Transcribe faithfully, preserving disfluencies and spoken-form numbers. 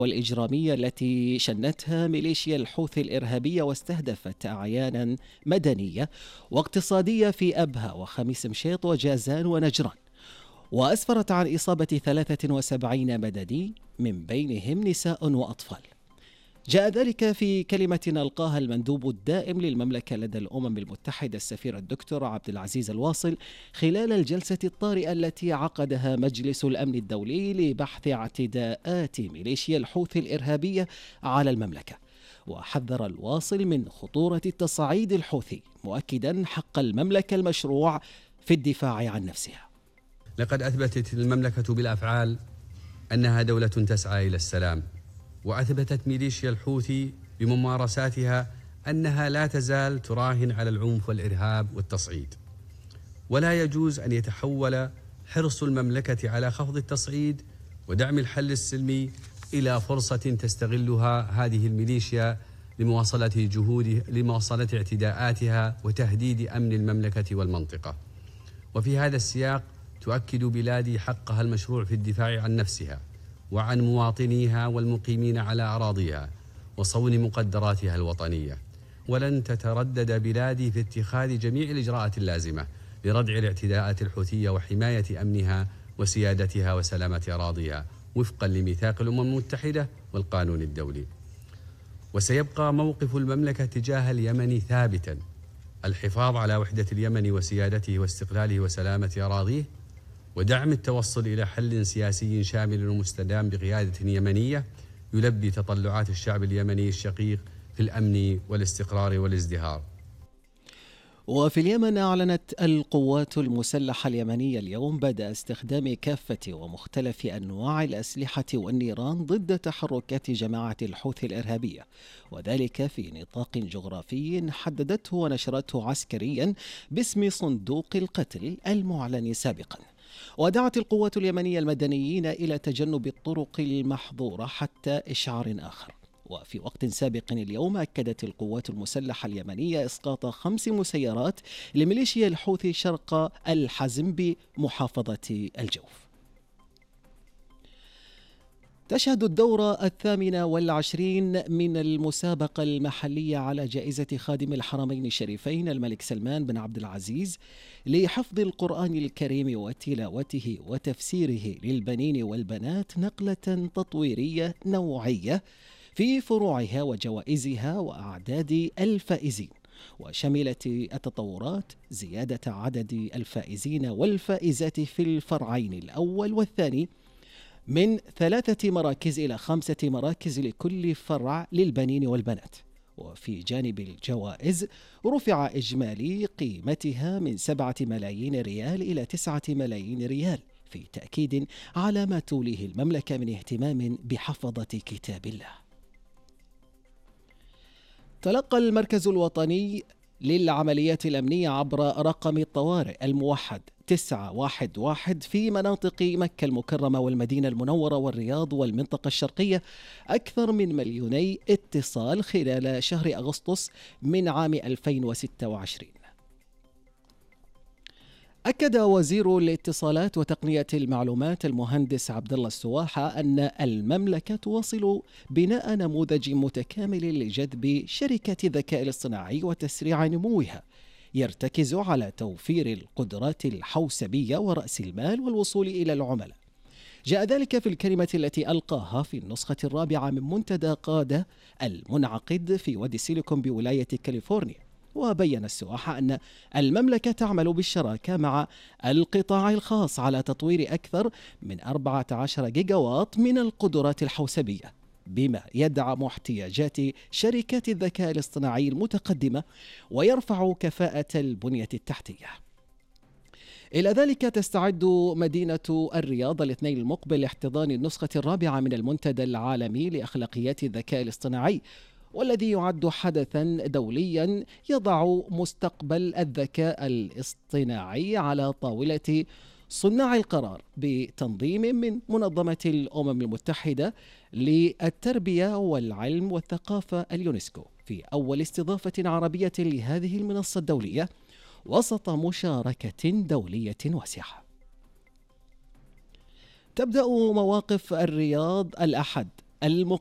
والإجرامية التي شنتها ميليشيا الحوثي الإرهابية واستهدفت أعيانا مدنية واقتصادية في أبها وخميس مشيط وجازان ونجران، وأسفرت عن إصابة ثلاثة وسبعين مدني من بينهم نساء وأطفال. جاء ذلك في كلمة ألقاها المندوب الدائم للمملكة لدى الأمم المتحدة السفير الدكتور عبد العزيز الواصل خلال الجلسة الطارئة التي عقدها مجلس الأمن الدولي لبحث اعتداءات ميليشيا الحوثي الإرهابية على المملكة. وحذر الواصل من خطورة التصعيد الحوثي، مؤكدا حق المملكة المشروع في الدفاع عن نفسها. لقد أثبتت المملكة بالأفعال أنها دولة تسعى إلى السلام، وأثبتت ميليشيا الحوثي بممارساتها أنها لا تزال تراهن على العنف والإرهاب والتصعيد. ولا يجوز أن يتحول حرص المملكة على خفض التصعيد ودعم الحل السلمي إلى فرصة تستغلها هذه الميليشيا لمواصلة جهود لمواصلة اعتداءاتها وتهديد أمن المملكة والمنطقة. وفي هذا السياق تؤكد بلادي حقها المشروع في الدفاع عن نفسها وعن مواطنيها والمقيمين على أراضيها وصون مقدراتها الوطنية، ولن تتردد بلادي في اتخاذ جميع الإجراءات اللازمة لردع الاعتداءات الحوثية وحماية أمنها وسيادتها وسلامة أراضيها وفقا لميثاق الأمم المتحدة والقانون الدولي. وسيبقى موقف المملكة تجاه اليمن ثابتا: الحفاظ على وحدة اليمن وسيادته واستقلاله وسلامة أراضيه، ودعم التوصل إلى حل سياسي شامل ومستدام بقيادة يمنية يلبي تطلعات الشعب اليمني الشقيق في الأمن والاستقرار والازدهار. وفي اليمن أعلنت القوات المسلحة اليمنية اليوم بدء استخدام كافة ومختلف أنواع الأسلحة والنيران ضد تحركات جماعة الحوثي الإرهابية، وذلك في نطاق جغرافي حددته ونشرته عسكريا باسم صندوق القتل المعلن سابقا. ودعت القوات اليمنية المدنيين إلى تجنب الطرق المحظورة حتى إشعار آخر. وفي وقت سابق اليوم أكدت القوات المسلحة اليمنية إسقاط خمس مسيرات لميليشيا الحوثي شرق الحزم بمحافظة الجوف. تشهد الدورة الثامنة والعشرين من المسابقة المحلية على جائزة خادم الحرمين الشريفين الملك سلمان بن عبد العزيز لحفظ القرآن الكريم وتلاوته وتفسيره للبنين والبنات نقلة تطويرية نوعية في فروعها وجوائزها وأعداد الفائزين. وشملت التطورات زيادة عدد الفائزين والفائزات في الفرعين الأول والثاني من ثلاثة مراكز إلى خمسة مراكز لكل فرع للبنين والبنات. وفي جانب الجوائز رفع إجمالي قيمتها من سبعة ملايين ريال إلى تسعة ملايين ريال، في تأكيد على ما توليه المملكة من اهتمام بحفظة كتاب الله. تلقى المركز الوطني للعمليات الأمنية عبر رقم الطوارئ الموحد تسعة واحد واحد في مناطق مكة المكرمة والمدينة المنورة والرياض والمنطقة الشرقية أكثر من مليوني اتصال خلال شهر أغسطس من عام ألفين وستة وعشرين. أكد وزير الاتصالات وتقنية المعلومات المهندس عبد الله السواحة أن المملكة تواصل بناء نموذج متكامل لجذب شركة الذكاء الاصطناعي وتسريع نموها يرتكز على توفير القدرات الحوسبية ورأس المال والوصول إلى العملاء. جاء ذلك في الكلمة التي ألقاها في النسخة الرابعة من منتدى قادة المنعقد في وادي سيليكون بولاية كاليفورنيا. وبين السواحة أن المملكة تعمل بالشراكة مع القطاع الخاص على تطوير أكثر من أربعة عشر جيجاوات من القدرات الحوسبية، بما يدعم احتياجات شركات الذكاء الاصطناعي المتقدمة ويرفع كفاءة البنية التحتية. إلى ذلك تستعد مدينة الرياض الاثنين المقبل لاحتضان النسخة الرابعة من المنتدى العالمي لأخلاقيات الذكاء الاصطناعي، والذي يعد حدثا دوليا يضع مستقبل الذكاء الاصطناعي على طاولة صناع القرار بتنظيم من منظمة الأمم المتحدة للتربية والعلم والثقافة اليونسكو، في أول استضافة عربية لهذه المنصة الدولية وسط مشاركة دولية واسعة. تبدأ مواقف الرياض الأحد الم